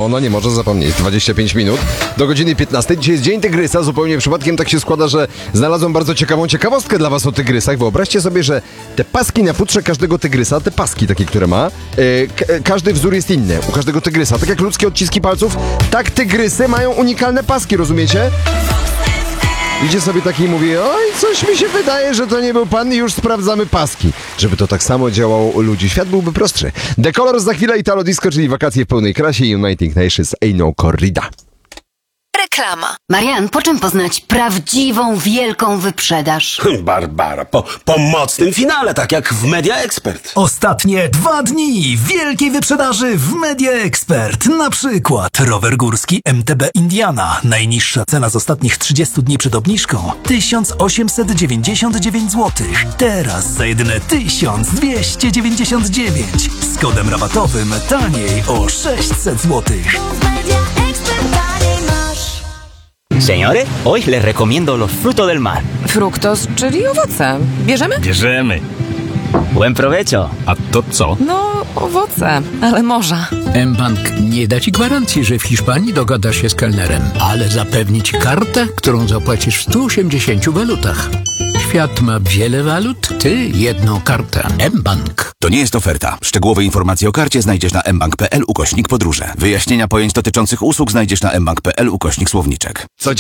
ona nie może zapomnieć. 25 minut do godziny 15. Dzisiaj jest Dzień Tygrysa. Zupełnie przypadkiem tak się składa, że znalazłem bardzo ciekawą ciekawostkę dla was o tygrysach. Wyobraźcie sobie, że te paski na futrze każdego tygrysa, te paski takie, które ma, każdy wzór jest inny u każdego tygrysa. Tak jak ludzkie odciski palców, tak tygrysy mają unikalne paski, rozumiecie? Idzie sobie taki i mówi, oj, coś mi się wydaje, że to nie był pan i już sprawdzamy paski. Żeby to tak samo działało u ludzi, świat byłby prostszy. The Colors za chwilę, Italo Disco, czyli wakacje w pełnej krasie i Uniting Nations Ain't No Corrida. Reklama. Marian, po czym poznać prawdziwą, wielką wyprzedaż? Barbara, po mocnym finale, tak jak w Media Expert. Ostatnie 2 dni wielkiej wyprzedaży w Media Expert. Na przykład rower górski MTB Indiana. Najniższa cena z ostatnich 30 dni przed obniżką 1899 zł. Teraz za jedyne 1299. Z kodem rabatowym taniej o 600 zł. Señores, hoy les recomiendo los frutos del mar. Fruktos, czyli owoce. Bierzemy? Bierzemy. Buen provecho. A to co? No, owoce, ale morza. mBank nie da ci gwarancji, że w Hiszpanii dogadasz się z kelnerem, ale zapewni ci kartę, którą zapłacisz w 180 walutach. Świat ma wiele walut, ty jedną kartę. mBank. To nie jest oferta. Szczegółowe informacje o karcie znajdziesz na mbank.pl/podróże. Wyjaśnienia pojęć dotyczących usług znajdziesz na mbank.pl/słowniczek.